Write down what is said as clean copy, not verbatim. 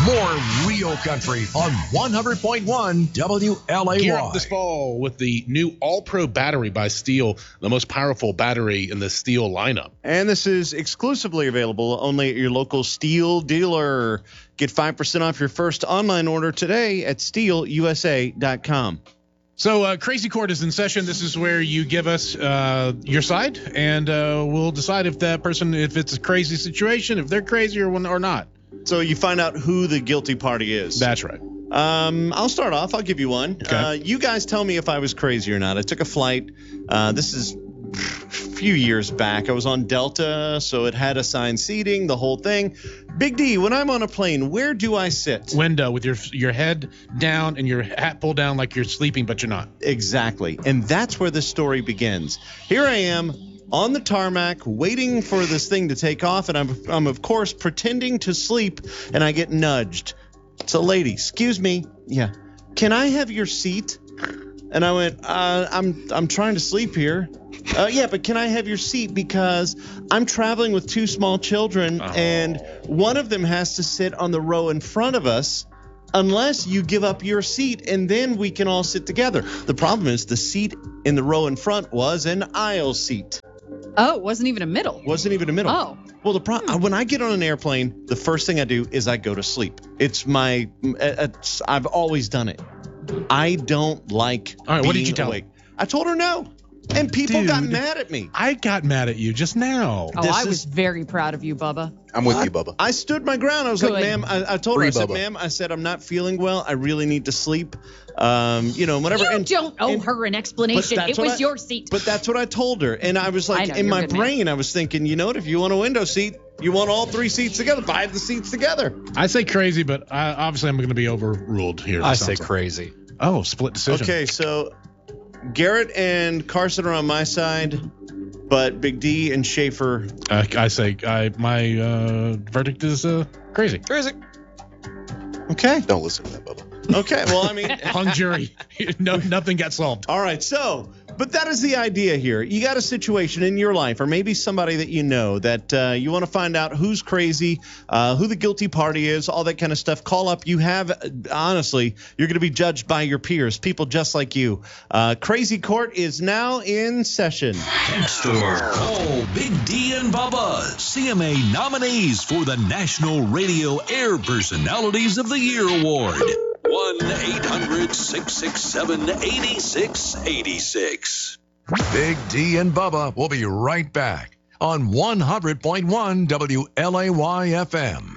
More real country on 100.1 WLAY. Gear up this fall with the new All-Pro battery by Steel, the most powerful battery in the Steel lineup. And this is exclusively available only at your local Steel dealer. Get 5% off your first online order today at steelusa.com. So Crazy Court is in session. This is where you give us your side, and we'll decide if that person, if it's a crazy situation, if they're crazy or not. So you find out who the guilty party is. That's right. I'll start off. I'll give you one. Okay. You guys tell me if I was crazy or not. I took a flight. This is a few years back. I was on Delta, so it had assigned seating, the whole thing. Big D, when I'm on a plane, where do I sit? Window with your head down and your hat pulled down like you're sleeping, but you're not. Exactly. And that's where the story begins. Here I am on the tarmac waiting for this thing to take off, and I'm of course pretending to sleep, and I get nudged. It's a lady. Excuse me. Yeah. Can I have your seat? And I went, I'm trying to sleep here. Yeah, but can I have your seat because I'm traveling with two small children, and one of them has to sit on the row in front of us unless you give up your seat, and then we can all sit together. The problem is the seat in the row in front was an aisle seat. Oh, it wasn't even a middle. Wasn't even a middle. Oh. Well, when I get on an airplane, the first thing I do is I go to sleep. I've always done it. I don't like All right, being what did you tell awake. I told her no. And people got mad at me. I got mad at you just now. Oh, I was very proud of you, Bubba. I'm with you, Bubba. I stood my ground. I was Good. like, ma'am, I told her, I said, Bubba. ma'am, I said, I'm not feeling well. I really need to sleep. Whatever. You don't owe her an explanation. It was your seat. But that's what I told her. And I was like, I know, in you're my good, man. brain, I was thinking, you know what? If you want a window seat, you want all three seats together. Buy the seats together. I say crazy, but obviously I'm going to be overruled here. I say crazy. Oh, split decision. Okay, so Garrett and Carson are on my side, but Big D and Schaefer. I say my verdict is crazy. Crazy. Okay. Don't listen to that, Bubba. Okay. Well, I mean, Hung jury. No, nothing got solved. all right. So, but that is the idea here. You got a situation in your life, or maybe somebody that you know that you want to find out who's crazy, who the guilty party is, all that kind of stuff. Call up. You have, honestly, you're going to be judged by your peers, people just like you. Crazy Court is now in session. Text or call Big D and Bubba, CMA nominees for the National Radio Air Personalities of the Year Award. 1-800-667-8686. Big D and Bubba will be right back on 100.1 WLAY FM.